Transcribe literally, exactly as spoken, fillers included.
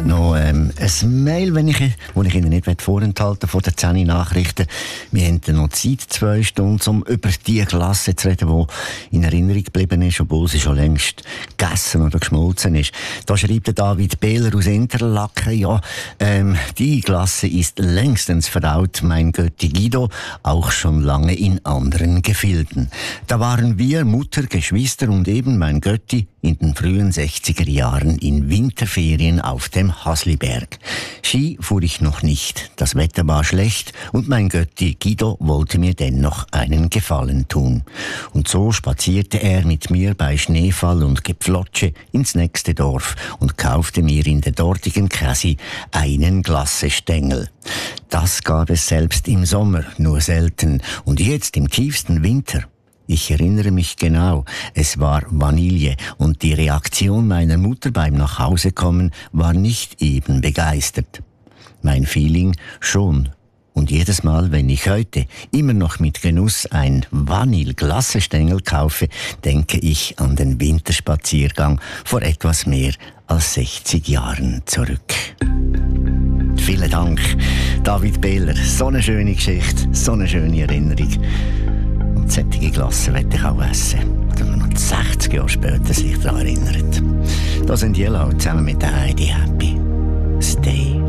noch ähm, ein Mail, wenn ich, wo ich Ihnen nicht vorenthalten von den zehn Nachrichten. Wir haben noch Zeit, zwei Stunden, um über die Glasse zu reden, die in Erinnerung geblieben ist, obwohl sie schon längst gegessen oder geschmolzen ist. Da schreibt der David Behler aus Interlaken, ja, ähm, die Glasse ist längstens verdaut, mein Götti Guido, auch schon lange in anderen Gefilden. Da waren wir, Mutter, Geschwister und eben mein Götti, in den frühen sechziger Jahren in Winterferien auf dem Hasliberg. Ski fuhr ich noch nicht, das Wetter war schlecht und mein Götti Guido wollte mir dennoch einen Gefallen tun. Und so spazierte er mit mir bei Schneefall und Gepflotsche ins nächste Dorf und kaufte mir in der dortigen Käsi einen Glassestängel. Das gab es selbst im Sommer nur selten und jetzt im tiefsten Winter. Ich erinnere mich genau, es war Vanille und die Reaktion meiner Mutter beim Nachhausekommen war nicht eben begeistert. Mein Feeling schon. Und jedes Mal, wenn ich heute immer noch mit Genuss ein Vanille-Glassestängel kaufe, denke ich an den Winterspaziergang vor etwas mehr als sechzig Jahren zurück. Vielen Dank, David Behler. So eine schöne Geschichte, so eine schöne Erinnerung. Und solche Glasse möchte ich auch essen, wenn man noch sechzig Jahre später sich daran erinnert. Da sind Yellow zusammen mit der Heidi Happy. Stay.